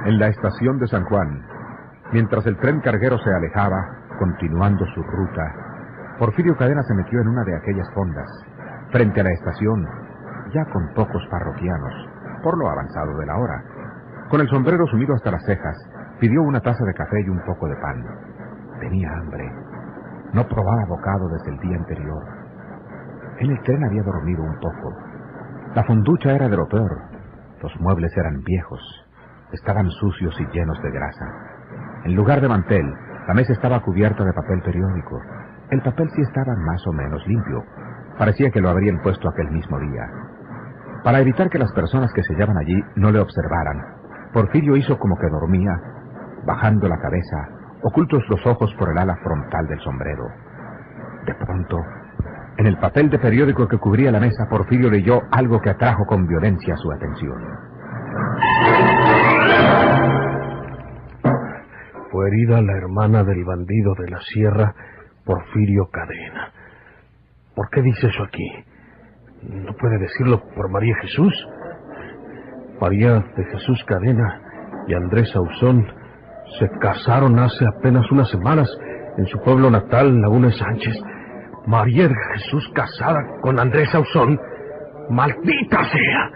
En la estación de San Juan, mientras el tren carguero se alejaba, continuando su ruta, Porfirio Cadena se metió en una de aquellas fondas, frente a la estación, ya con pocos parroquianos, por lo avanzado de la hora. Con el sombrero sumido hasta las cejas, pidió una taza de café y un poco de pan. Tenía hambre. No probaba bocado desde el día anterior. En el tren había dormido un poco. La fonducha era de lo peor. Los muebles eran viejos. Estaban sucios y llenos de grasa. En lugar de mantel, la mesa estaba cubierta de papel periódico. El papel sí estaba más o menos limpio. Parecía que lo habrían puesto aquel mismo día. Para evitar que las personas que se hallaban allí no le observaran, Porfirio hizo como que dormía, bajando la cabeza, ocultos los ojos por el ala frontal del sombrero. De pronto, en el papel de periódico que cubría la mesa, Porfirio leyó algo que atrajo con violencia su atención. Fue herida la hermana del bandido de la sierra, Porfirio Cadena. ¿Por qué dice eso aquí? ¿No puede decirlo por María Jesús? María de Jesús Cadena y Andrés Ausón se casaron hace apenas unas semanas en su pueblo natal, Laguna de Sánchez. María de Jesús casada con Andrés Ausón. ¡Maldita sea!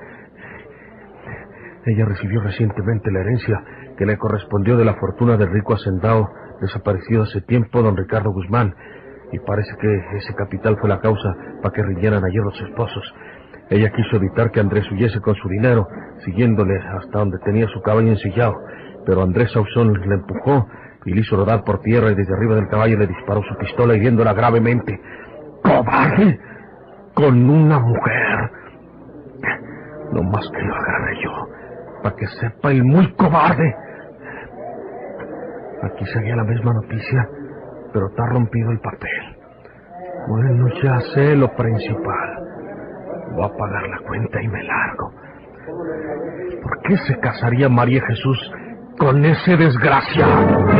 Ella recibió recientemente la herencia que le correspondió de la fortuna del rico hacendado desaparecido hace tiempo, don Ricardo Guzmán, y parece que ese capital fue la causa para que riñeran ayer los esposos. Ella quiso evitar que Andrés huyese con su dinero, siguiéndole hasta donde tenía su caballo ensillado, pero Andrés Ausón le empujó y le hizo rodar por tierra, y desde arriba del caballo le disparó su pistola hiriéndola gravemente. ¡Cobarde! Con una mujer. No más que lo agarre yo, para que sepa el muy cobarde. Aquí seguía la misma noticia, pero está rompido el papel. Bueno, ya sé lo principal. Voy a pagar la cuenta y me largo. ¿Por qué se casaría María Jesús con ese desgraciado?